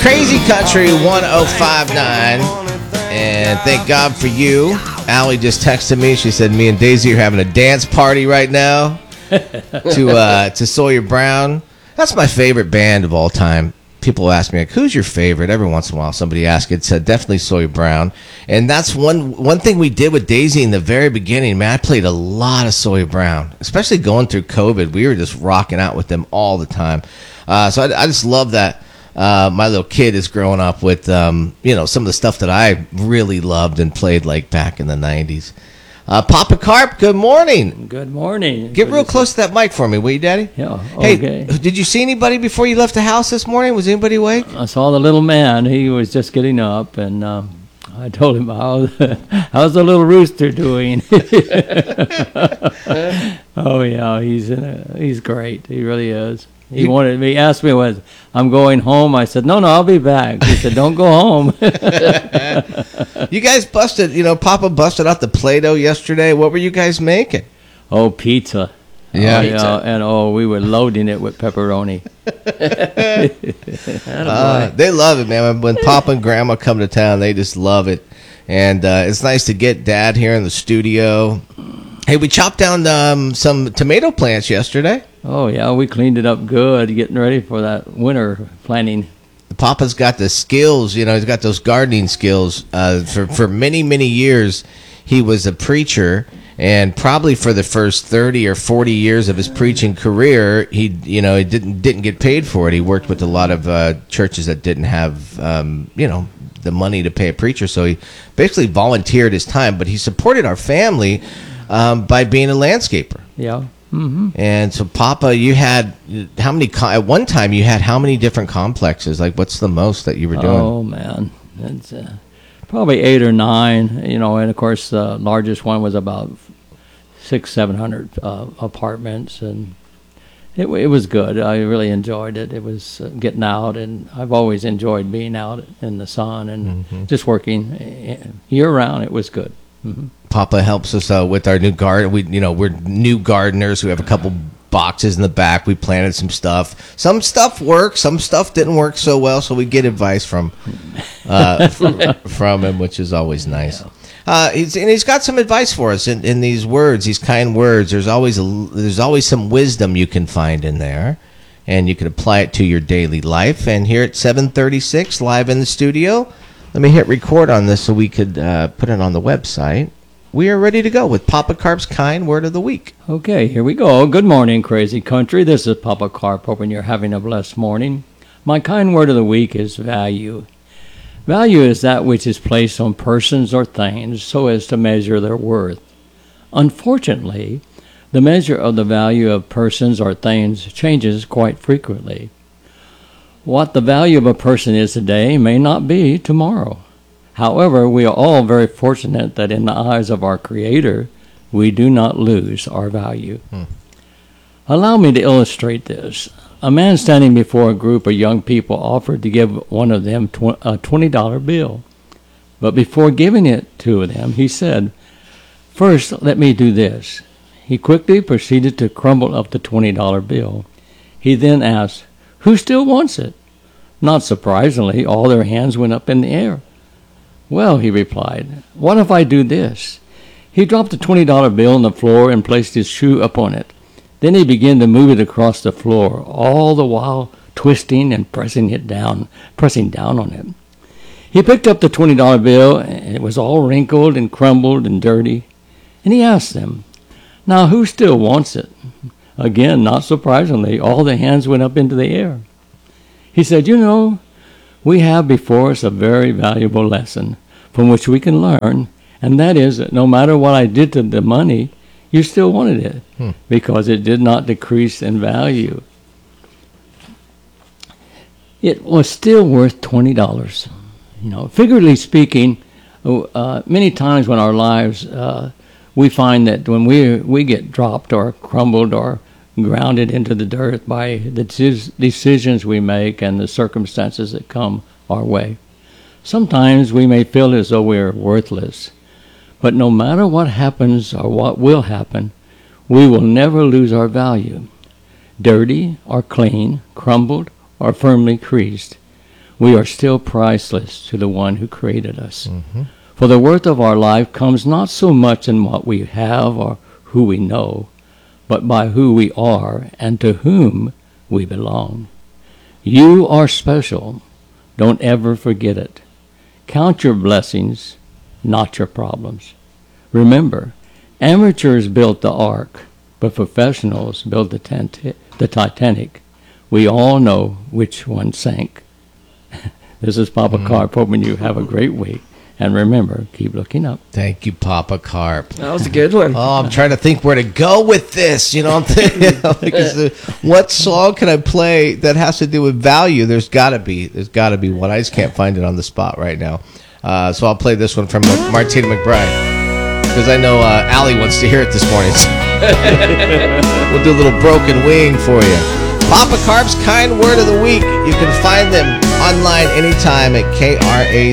Crazy Country 1059. And thank God for you. Allie just texted me. She said, me and Daisy are having a dance party right now to Sawyer Brown. That's my favorite band of all time. People ask me, like, who's your favorite? Every once in a while, somebody asks. It said definitely Sawyer Brown. And that's one thing we did with Daisy in the very beginning. Man, I played a lot of Sawyer Brown, especially going through COVID. We were just rocking out with them all the time. So I just love that. My little kid is growing up with, some of the stuff that I really loved and played like back in the 90s. Papa Carp, good morning. Good morning. Get real close to that mic for me, will you, Daddy? Yeah, okay. Hey, did you see anybody before you left the house this morning? Was anybody awake? I saw the little man. He was just getting up, and I told him, how's the little rooster doing? Oh, yeah, he's great. He really is. He asked me, I'm going home. I said, no, I'll be back. He said, don't go home. You guys Papa busted out the Play-Doh yesterday. What were you guys making? Oh, pizza. Yeah. Yeah, and we were loading it with pepperoni. They love it, man. When Papa and Grandma come to town, they just love it. And it's nice to get Dad here in the studio. Hey, we chopped down some tomato plants yesterday. Oh, yeah, we cleaned it up good, getting ready for that winter planting. Papa's got the skills, he's got those gardening skills. For many, many years, he was a preacher, and probably for the first 30 or 40 years of his preaching career, he didn't get paid for it. He worked with a lot of churches that didn't have, the money to pay a preacher, so he basically volunteered his time, but he supported our family by being a landscaper. Yeah. Mm-hmm. And so, Papa, you had at one time you had how many different complexes? Like, what's the most that you were doing? Oh, man. It's probably 8 or 9, and of course the largest one was about 600-700 apartments, and it was good. I really enjoyed it. It was getting out, and I've always enjoyed being out in the sun and just working year-round. It was good. Mm-hmm. Papa helps us with our new garden. We're new gardeners who have a couple boxes in the back. We planted some stuff. Some stuff worked. Some stuff didn't work so well. So we get advice from him, which is always nice. Yeah. He's got some advice for us in these words, these kind words. There's always some wisdom you can find in there, and you can apply it to your daily life. And here at 7:36, live in the studio. Let me hit record on this so we could put it on the website. We are ready to go with Papa Carp's Kind Word of the Week. Okay, here we go. Good morning, Crazy Country. This is Papa Carp, hoping you're having a blessed morning. My kind word of the week is value. Value is that which is placed on persons or things so as to measure their worth. Unfortunately, the measure of the value of persons or things changes quite frequently. What the value of a person is today may not be tomorrow. However, we are all very fortunate that in the eyes of our Creator, we do not lose our value. Allow me to illustrate this. A man standing before a group of young people offered to give one of them a $20 bill. But before giving it to them, he said, "First, let me do this." He quickly proceeded to crumble up the $20 bill. He then asked, "Who still wants it?" Not surprisingly, all their hands went up in the air. "Well," he replied, "what if I do this?" He dropped the $20 bill on the floor and placed his shoe upon it. Then he began to move it across the floor, all the while twisting and pressing down on it. He picked up the $20 bill, and it was all wrinkled and crumbled and dirty. And he asked them, "Now who still wants it?" Again, not surprisingly, all the hands went up into the air. He said, we have before us a very valuable lesson from which we can learn, and that is that no matter what I did to the money, you still wanted it because it did not decrease in value. It was still worth $20. Figuratively speaking, many times in our lives, we find that when we get dropped or crumbled or grounded into the dirt by the decisions we make and the circumstances that come our way. Sometimes we may feel as though we're worthless, but no matter what happens or what will happen, we will never lose our value. Dirty or clean, crumbled or firmly creased, we are still priceless to the one who created us. For the worth of our life comes not so much in what we have or who we know, but by who we are and to whom we belong. You are special. Don't ever forget it. Count your blessings, not your problems. Remember, amateurs built the Ark, but professionals built the Titanic. We all know which one sank. This is Papa Carp, hoping you have a great week. And remember, keep looking up. Thank you, Papa Carp. That was a good one. Oh, I'm trying to think where to go with this. You know, I'm thinking, what song can I play that has to do with value? There's got to be one. I just can't find it on the spot right now. So I'll play this one from Martina McBride because I know Allie wants to hear it this morning. We'll do a little broken wing for you. Papa Carp's Kind Word of the Week. You can find them online anytime at KRAZ.com.